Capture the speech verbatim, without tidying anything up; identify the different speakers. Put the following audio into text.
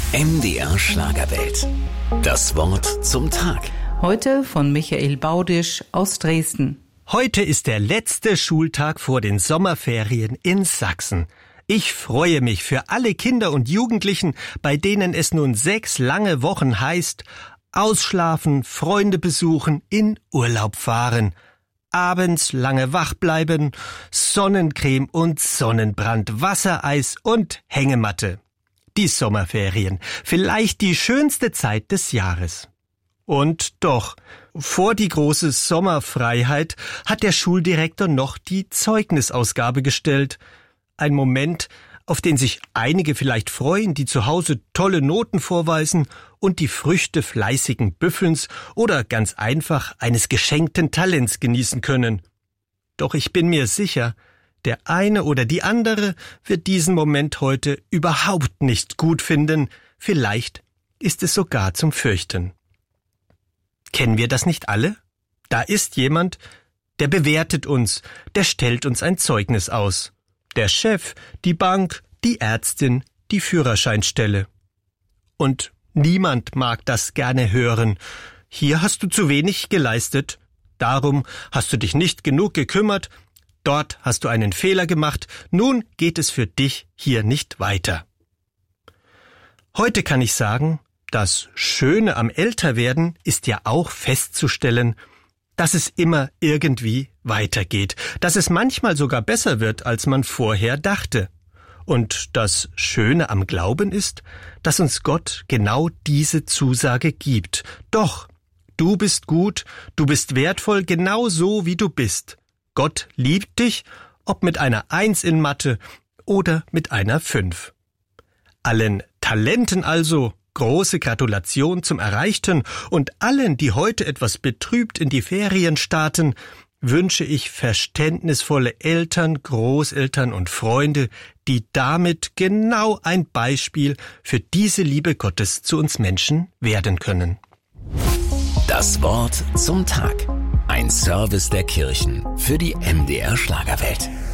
Speaker 1: M D R Schlagerwelt. Das Wort zum Tag.
Speaker 2: Heute von Michael Baudisch aus Dresden.
Speaker 3: Heute ist der letzte Schultag vor den Sommerferien in Sachsen. Ich freue mich für alle Kinder und Jugendlichen, bei denen es nun sechs lange Wochen heißt: Ausschlafen, Freunde besuchen, in Urlaub fahren. Abends lange wach bleiben, Sonnencreme und Sonnenbrand, Wassereis und Hängematte. Die Sommerferien, vielleicht die schönste Zeit des Jahres. Und doch, vor die große Sommerfreiheit hat der Schuldirektor noch die Zeugnisausgabe gestellt. Ein Moment, auf den sich einige vielleicht freuen, die zu Hause tolle Noten vorweisen und die Früchte fleißigen Büffelns oder ganz einfach eines geschenkten Talents genießen können. Doch ich bin mir sicher, der eine oder die andere wird diesen Moment heute überhaupt nicht gut finden. Vielleicht ist es sogar zum Fürchten. Kennen wir das nicht alle? Da ist jemand, der bewertet uns, der stellt uns ein Zeugnis aus. Der Chef, die Bank, die Ärztin, die Führerscheinstelle. Und niemand mag das gerne hören. Hier hast du zu wenig geleistet. Darum hast du dich nicht genug gekümmert. Dort hast du einen Fehler gemacht. Nun geht es für dich hier nicht weiter. Heute kann ich sagen, das Schöne am Älterwerden ist ja auch festzustellen, dass es immer irgendwie weitergeht, dass es manchmal sogar besser wird, als man vorher dachte. Und das Schöne am Glauben ist, dass uns Gott genau diese Zusage gibt. Doch, du bist gut, du bist wertvoll, genau so wie du bist. Gott liebt dich, ob mit einer Eins in Mathe oder mit einer Fünf. Allen Talenten also große Gratulation zum Erreichten und allen, die heute etwas betrübt in die Ferien starten, wünsche ich verständnisvolle Eltern, Großeltern und Freunde, die damit genau ein Beispiel für diese Liebe Gottes zu uns Menschen werden können.
Speaker 1: Das Wort zum Tag. Ein Service der Kirchen für die M D R Schlagerwelt.